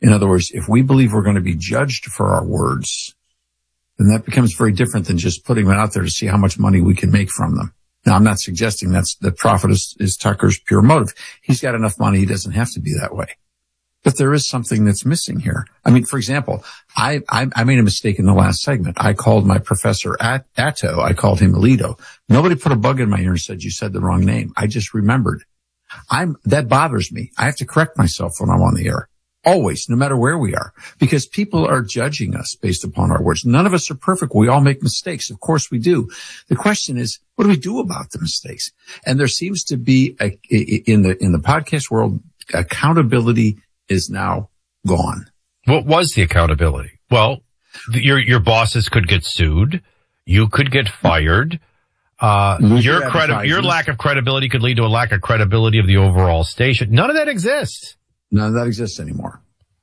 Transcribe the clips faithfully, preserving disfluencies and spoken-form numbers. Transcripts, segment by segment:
In other words, if we believe we're going to be judged for our words, then that becomes very different than just putting them out there to see how much money we can make from them. Now, I'm not suggesting that's the profit is, is Tucker's pure motive. He's got enough money. He doesn't have to be that way. But there is something that's missing here. I mean, for example, I, I, I made a mistake in the last segment. I called my professor At, Atto. I called him Alito. Nobody put a bug in my ear and said, you said the wrong name. I just remembered. I'm, that bothers me. I have to correct myself when I'm on the air. Always, no matter where we are, because people are judging us based upon our words. None of us are perfect. We all make mistakes. Of course we do. The question is, what do we do about the mistakes? And there seems to be a, in the, in the podcast world, accountability is now gone. What was the accountability? Well, your, your bosses could get sued. You could get fired. Uh, your credi- your lack of credibility could lead to a lack of credibility of the overall station. None of that exists. None of that exists anymore.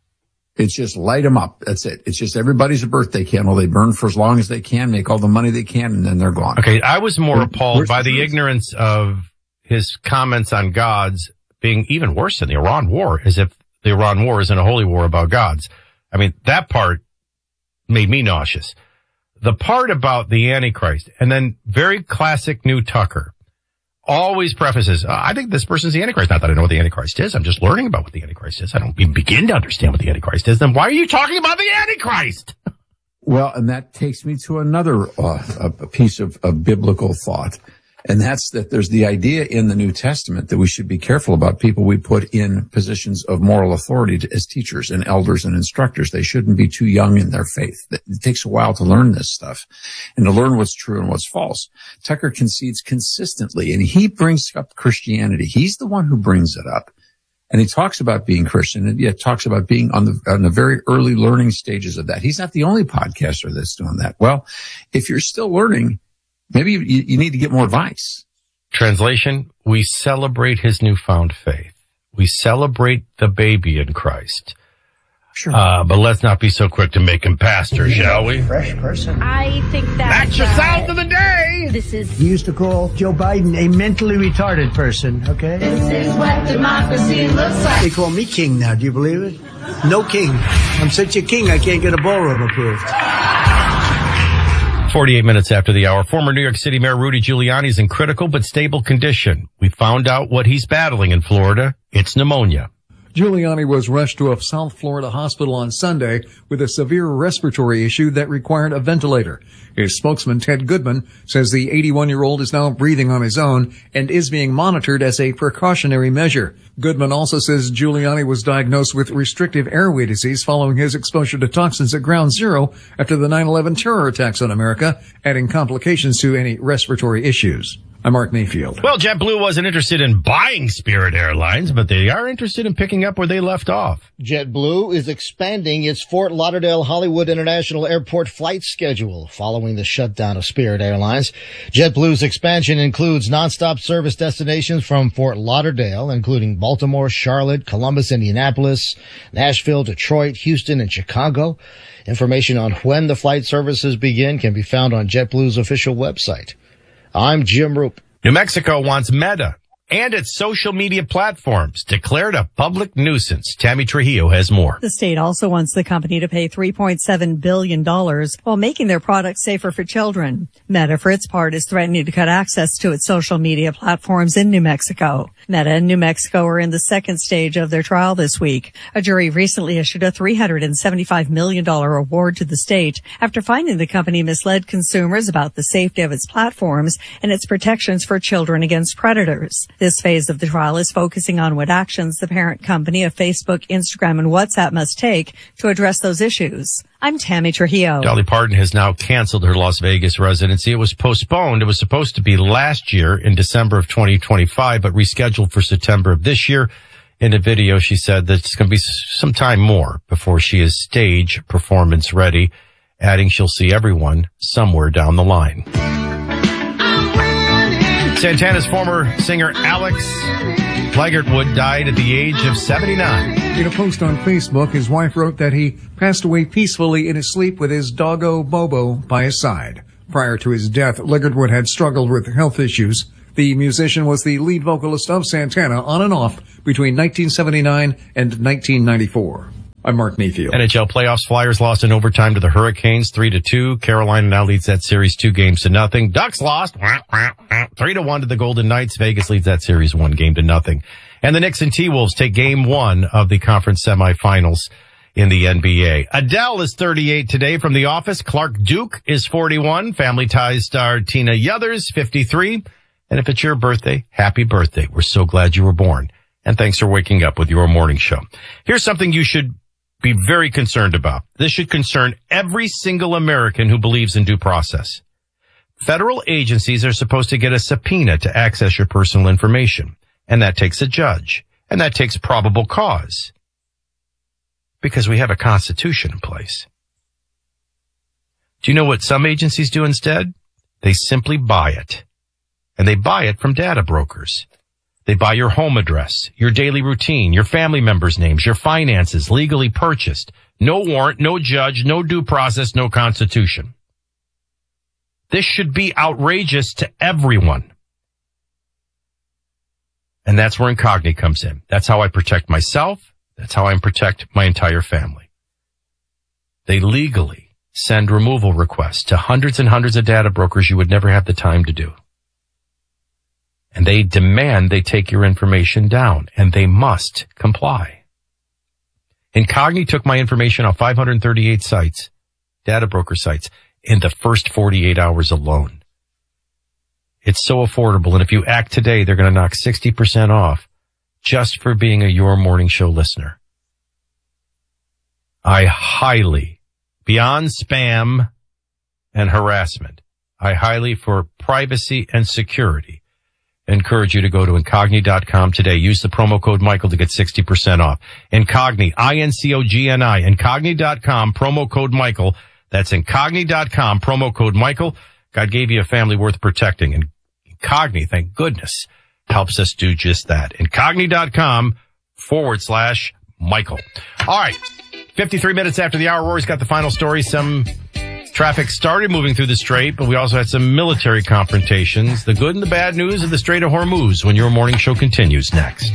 It's just light them up. That's it. It's just everybody's a birthday candle. They burn for as long as they can, make all the money they can, and then they're gone. Okay, I was more Where, appalled by the, the ignorance of his comments on gods being even worse than the Iran war, as if the Iran war isn't a holy war about gods. I mean, that part made me nauseous. The part about the Antichrist, and then very classic new Tucker, always prefaces, uh, I think this person's the Antichrist. Not that I know what the Antichrist is. I'm just learning about what the Antichrist is. I don't even begin to understand what the Antichrist is. Then why are you talking about the Antichrist? Well, and that takes me to another uh, a piece of, of biblical thought. And that's that there's the idea in the New Testament that we should be careful about people we put in positions of moral authority to, as teachers and elders and instructors. They shouldn't be too young in their faith. It takes a while to learn this stuff and to learn what's true and what's false. Tucker concedes consistently, and he brings up Christianity. He's the one who brings it up. And he talks about being Christian, and yet talks about being on the, on the very early learning stages of that. He's not the only podcaster that's doing that. Well, if you're still learning, maybe you, you need to get more advice. Translation, we celebrate his newfound faith. We celebrate the baby in Christ. Sure. Uh, but let's not be so quick to make him pastor, shall we? Fresh person. I think that That's your uh, sound of the day! This is... He used to call Joe Biden a mentally retarded person, okay? This is what democracy looks like. They call me king now, do you believe it? No king. I'm such a king I can't get a ballroom approved. forty-eight minutes after the hour, former New York City Mayor Rudy Giuliani is in critical but stable condition. We found out what he's battling in Florida. It's pneumonia. Giuliani was rushed to a South Florida hospital on Sunday with a severe respiratory issue that required a ventilator. His spokesman, Ted Goodman, says the eighty-one-year-old is now breathing on his own and is being monitored as a precautionary measure. Goodman also says Giuliani was diagnosed with restrictive airway disease following his exposure to toxins at Ground Zero after the nine eleven terror attacks on America, adding complications to any respiratory issues. I'm Mark Mayfield. Well, JetBlue wasn't interested in buying Spirit Airlines, but they are interested in picking up where they left off. JetBlue is expanding its Fort Lauderdale Hollywood International Airport flight schedule following the shutdown of Spirit Airlines. JetBlue's expansion includes nonstop service destinations from Fort Lauderdale, including Baltimore, Charlotte, Columbus, Indianapolis, Nashville, Detroit, Houston, and Chicago. Information on when the flight services begin can be found on JetBlue's official website. I'm Jim Roop. New Mexico wants Meta and its social media platforms declared a public nuisance. Tammy Trujillo has more. The state also wants the company to pay three point seven billion dollars while making their products safer for children. Meta, for its part, is threatening to cut access to its social media platforms in New Mexico. Meta and New Mexico are in the second stage of their trial this week. A jury recently issued a three hundred seventy-five million dollars award to the state after finding the company misled consumers about the safety of its platforms and its protections for children against predators. This phase of the trial is focusing on what actions the parent company of Facebook, Instagram, and WhatsApp must take to address those issues. I'm Tammy Trujillo. Dolly Parton has now canceled her Las Vegas residency. It was postponed. It was supposed to be last year in December of twenty twenty-five, but rescheduled for September of this year. In a video, she said that it's going to be some time more before she is stage performance ready, adding she'll see everyone somewhere down the line. Santana's former singer Alex Legertwood died at the age of seventy-nine. In a post on Facebook, his wife wrote that he passed away peacefully in his sleep with his doggo Bobo by his side. Prior to his death, Legertwood had struggled with health issues. The musician was the lead vocalist of Santana on and off between nineteen seventy-nine and nineteen ninety-four. I'm Mark Mayfield. N H L playoffs, Flyers lost in overtime to the Hurricanes, three to two. Carolina now leads that series two games to nothing. Ducks lost three to one to the Golden Knights. Vegas leads that series one game to nothing. And the Knicks and T-Wolves take game one of the conference semifinals in the N B A. Adele is thirty-eight today from The Office. Clark Duke is forty-one. Family Ties star Tina Yothers, fifty-three. And if it's your birthday, happy birthday. We're so glad you were born. And thanks for waking up with your morning show. Here's something you should be very concerned about. This should concern every single American who believes in due process. Federal agencies are supposed to get a subpoena to access your personal information. And that takes a judge. And that takes probable cause. Because we have a constitution in place. Do you know what some agencies do instead? They simply buy it. And they buy it from data brokers. They buy your home address, your daily routine, your family members' names, your finances, legally purchased. No warrant, no judge, no due process, no constitution. This should be outrageous to everyone. And that's where Incogni comes in. That's how I protect myself. That's how I protect my entire family. They legally send removal requests to hundreds and hundreds of data brokers you would never have the time to do. And they demand they take your information down, and they must comply. Incogni took my information off five hundred thirty-eight sites, data broker sites, in the first forty-eight hours alone. It's so affordable, and if you act today, they're going to knock sixty percent off just for being a Your Morning Show listener. I highly, beyond spam and harassment, I highly, for privacy and security, encourage you to go to Incogni dot com today. Use the promo code Michael to get sixty percent off. Incogni, I N C O G N I, Incogni dot com, promo code Michael. That's Incogni dot com, promo code Michael. God gave you a family worth protecting. And Incogni, thank goodness, helps us do just that. Incogni dot com forward slash Michael. All right. fifty-three minutes after the hour, Rory's got the final story. Some traffic started moving through the Strait, but we also had some military confrontations. The good and the bad news of the Strait of Hormuz when your morning show continues next.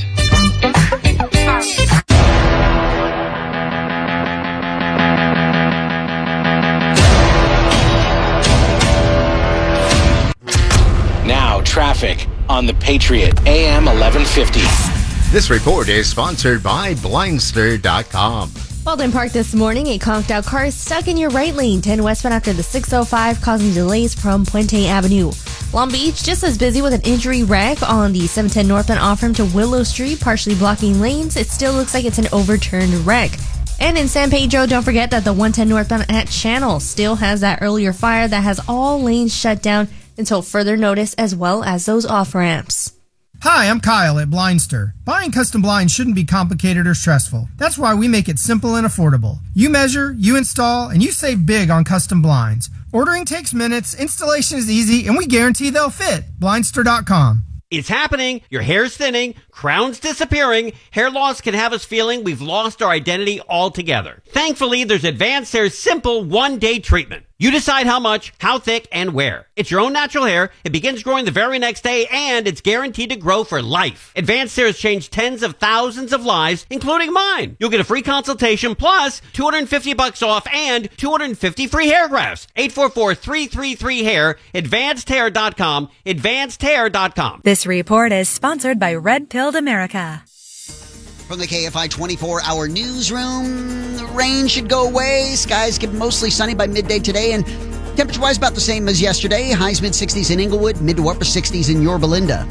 Now traffic on the Patriot A M eleven fifty. This report is sponsored by Blindster dot com. Baldwin Park this morning, a conked out car is stuck in your right lane, ten westbound after the six oh five, causing delays from Puente Avenue. Long Beach, just as busy with an injury wreck on the seven ten northbound off-ramp to Willow Street, partially blocking lanes. It still looks like it's an overturned wreck. And in San Pedro, don't forget that the one ten northbound at Channel still has that earlier fire that has all lanes shut down until further notice, as well as those off-ramps. Hi, I'm Kyle at Blindster. Buying custom blinds shouldn't be complicated or stressful. That's why we make it simple and affordable. You measure, you install, and you save big on custom blinds. Ordering takes minutes, installation is easy, and we guarantee they'll fit. Blindster dot com. It's happening. Your hair's thinning, crown's disappearing. Hair loss can have us feeling we've lost our identity altogether. Thankfully, there's Advanced Hair's simple one-day treatment. You decide how much, how thick, and where. It's your own natural hair. It begins growing the very next day, and it's guaranteed to grow for life. Advanced Hair has changed tens of thousands of lives, including mine. You'll get a free consultation plus two hundred fifty bucks off and two hundred fifty free hair grafts. eight four four, three three three, hair, advanced hair dot com, advanced hair dot com. This report is sponsored by Red Pilled America. From the K F I twenty-four hour newsroom, the rain should go away. Skies get mostly sunny by midday today, and temperature-wise about the same as yesterday. Highs mid-sixties in Inglewood, mid to upper sixties in Yorba Linda.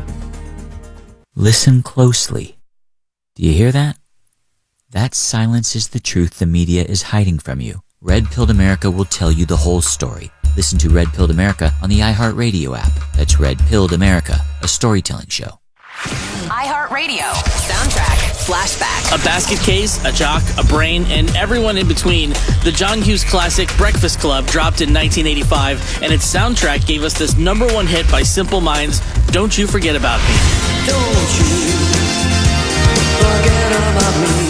Listen closely. Do you hear that? That silence is the truth the media is hiding from you. Red Pilled America will tell you the whole story. Listen to Red Pilled America on the iHeartRadio app. That's Red Pilled America, a storytelling show. iHeartRadio. Soundtrack. Flashback. A basket case, a jock, a brain, and everyone in between. The John Hughes classic Breakfast Club dropped in nineteen eighty-five, and its soundtrack gave us this number one hit by Simple Minds, Don't You Forget About Me. Don't you forget about me.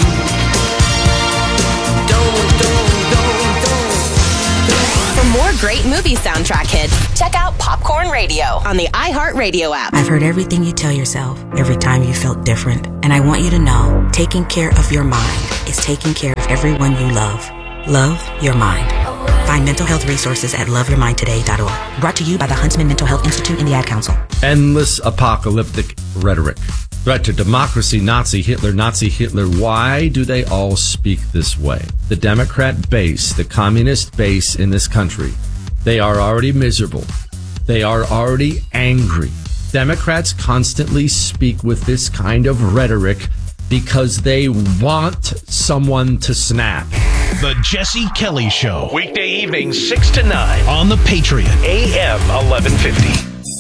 Don't, don't, don't, don't. For more great movie soundtrack hits, check out Popcorn Radio on the iHeartRadio app. I've heard everything you tell yourself every time you felt different. And I want you to know, taking care of your mind is taking care of everyone you love. Love your mind. Find mental health resources at love your mind today dot org. Brought to you by the Huntsman Mental Health Institute and the Ad Council. Endless apocalyptic rhetoric. Threat to democracy, Nazi Hitler, Nazi Hitler. Why do they all speak this way? The Democrat base, the communist base in this country, they are already miserable. They are already angry. Democrats constantly speak with this kind of rhetoric because they want someone to snap. The Jesse Kelly Show. Weekday evenings, six to nine on the Patriot. A M eleven fifty.